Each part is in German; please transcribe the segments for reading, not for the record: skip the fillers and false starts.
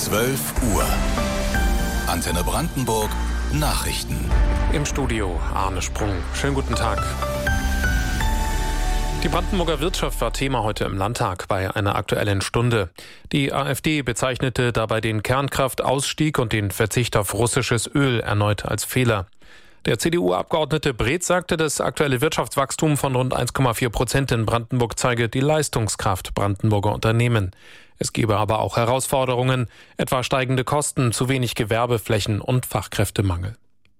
12 Uhr. Antenne Brandenburg Nachrichten. Im Studio Arne Sprung. Schönen guten Tag. Die Brandenburger Wirtschaft war Thema heute im Landtag bei einer Aktuellen Stunde. Die AfD bezeichnete dabei den Kernkraftausstieg und den Verzicht auf russisches Öl erneut als Fehler. Der CDU-Abgeordnete Breetz sagte, das aktuelle Wirtschaftswachstum von rund 1,4% in Brandenburg zeige die Leistungskraft Brandenburger Unternehmen. Es gebe aber auch Herausforderungen, etwa steigende Kosten, zu wenig Gewerbeflächen und Fachkräftemangel.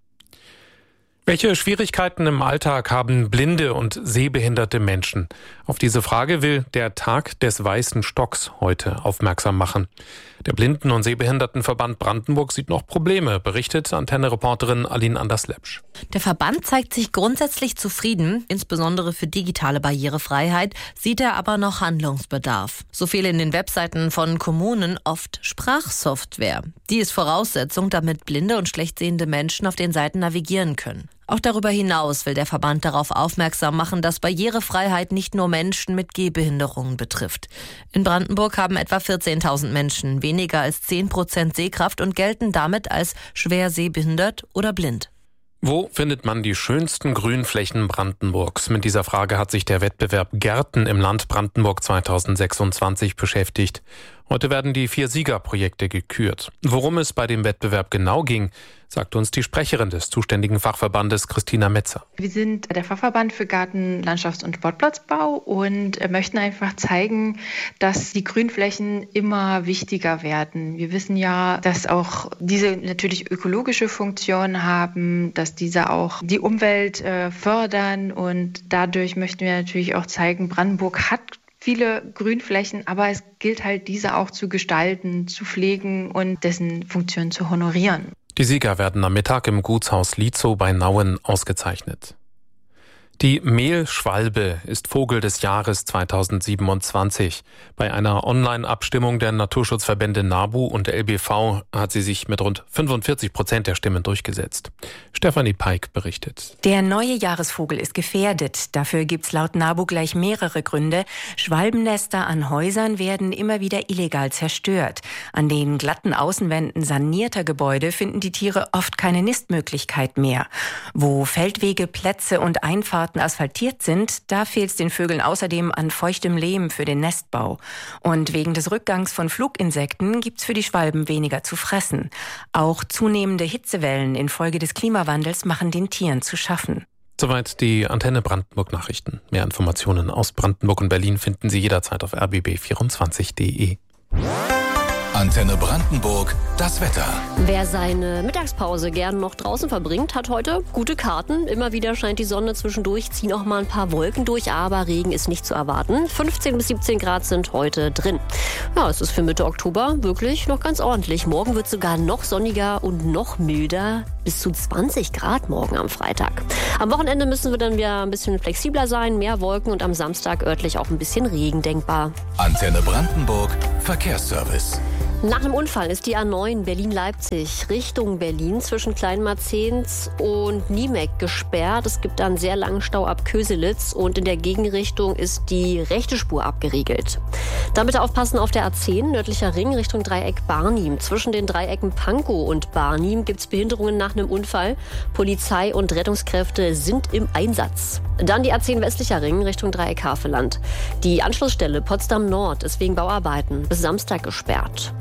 Welche Schwierigkeiten im Alltag haben blinde und sehbehinderte Menschen? Auf diese Frage will der Tag des Weißen Stocks heute aufmerksam machen. Der Blinden- und Sehbehindertenverband Brandenburg sieht noch Probleme, berichtet Antenne-Reporterin Aline Anderslepsch. Der Verband zeigt sich grundsätzlich zufrieden, insbesondere für digitale Barrierefreiheit, sieht er aber noch Handlungsbedarf. So fehlt in den Webseiten von Kommunen oft Sprachsoftware. Die ist Voraussetzung, damit blinde und schlecht sehende Menschen auf den Seiten navigieren können. Auch darüber hinaus will der Verband darauf aufmerksam machen, dass Barrierefreiheit nicht nur Menschen mit Gehbehinderungen betrifft. In Brandenburg haben etwa 14.000 Menschen weniger als 10% Sehkraft und gelten damit als schwer sehbehindert oder blind. Wo findet man die schönsten Grünflächen Brandenburgs? Mit dieser Frage hat sich der Wettbewerb Gärten im Land Brandenburg 2026 beschäftigt. Heute werden die 4 Siegerprojekte gekürt. Worum es bei dem Wettbewerb genau ging, sagt uns die Sprecherin des zuständigen Fachverbandes Christina Metzer. Wir sind der Fachverband für Garten-, Landschafts- und Sportplatzbau und möchten einfach zeigen, dass die Grünflächen immer wichtiger werden. Wir wissen ja, dass auch diese natürlich ökologische Funktion haben, dass diese auch die Umwelt fördern und dadurch möchten wir natürlich auch zeigen, Brandenburg hat viele Grünflächen, aber es gilt halt, diese auch zu gestalten, zu pflegen und dessen Funktion zu honorieren. Die Sieger werden am Mittag im Gutshaus Lietzow bei Nauen ausgezeichnet. Die Mehlschwalbe ist Vogel des Jahres 2027. Bei einer Online-Abstimmung der Naturschutzverbände NABU und LBV hat sie sich mit rund 45% der Stimmen durchgesetzt. Stefanie Peik berichtet. Der neue Jahresvogel ist gefährdet. Dafür gibt's laut NABU gleich mehrere Gründe. Schwalbennester an Häusern werden immer wieder illegal zerstört. An den glatten Außenwänden sanierter Gebäude finden die Tiere oft keine Nistmöglichkeit mehr. Wo Feldwege, Plätze und Einfahrten asphaltiert sind, da fehlt es den Vögeln außerdem an feuchtem Lehm für den Nestbau. Und wegen des Rückgangs von Fluginsekten gibt's für die Schwalben weniger zu fressen. Auch zunehmende Hitzewellen infolge des Klimawandels machen den Tieren zu schaffen. Soweit die Antenne Brandenburg Nachrichten. Mehr Informationen aus Brandenburg und Berlin finden Sie jederzeit auf rbb24.de. Antenne Brandenburg, das Wetter. Wer seine Mittagspause gern noch draußen verbringt, hat heute gute Karten. Immer wieder scheint die Sonne, zwischendurch ziehen auch mal ein paar Wolken durch, aber Regen ist nicht zu erwarten. 15 bis 17 Grad sind heute drin. Ja, es ist für Mitte Oktober wirklich noch ganz ordentlich. Morgen wird es sogar noch sonniger und noch milder. Bis zu 20 Grad morgen am Freitag. Am Wochenende müssen wir dann wieder ein bisschen flexibler sein, mehr Wolken und am Samstag örtlich auch ein bisschen Regen denkbar. Antenne Brandenburg, Verkehrsservice. Nach einem Unfall ist die A9 Berlin-Leipzig Richtung Berlin zwischen Kleinmarzenz und Niemek gesperrt. Es gibt einen sehr langen Stau ab Köselitz und in der Gegenrichtung ist die rechte Spur abgeriegelt. Dann bitte aufpassen auf der A10 nördlicher Ring Richtung Dreieck Barnim. Zwischen den Dreiecken Pankow und Barnim gibt es Behinderungen nach einem Unfall. Polizei und Rettungskräfte sind im Einsatz. Dann die A10 westlicher Ring Richtung Dreieck Havelland. Die Anschlussstelle Potsdam Nord ist wegen Bauarbeiten bis Samstag gesperrt.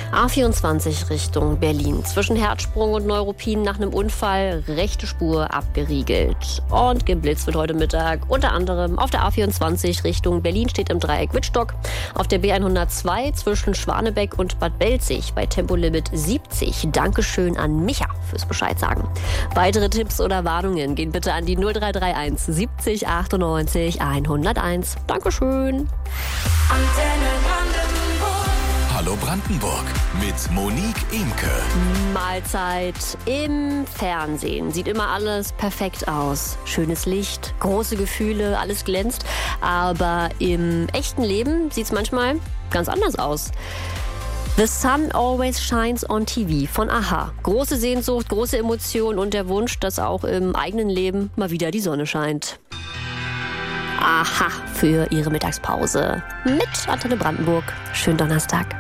A24 Richtung Berlin. Zwischen Herzsprung und Neuruppin nach einem Unfall rechte Spur abgeriegelt. Und geblitzt wird heute Mittag unter anderem auf der A24 Richtung Berlin steht im Dreieck Wittstock. Auf der B102 zwischen Schwanebeck und Bad Belzig bei Tempolimit 70. Dankeschön an Micha fürs Bescheid sagen. Weitere Tipps oder Warnungen gehen bitte an die 0331 70 98 101. Dankeschön. Hallo Brandenburg mit Monique Imke. Mahlzeit im Fernsehen. Sieht immer alles perfekt aus. Schönes Licht, große Gefühle, alles glänzt. Aber im echten Leben sieht es manchmal ganz anders aus. The Sun Always Shines on TV von a-ha. Große Sehnsucht, große Emotion und der Wunsch, dass auch im eigenen Leben mal wieder die Sonne scheint. a-ha für Ihre Mittagspause mit Antenne Brandenburg. Schönen Donnerstag.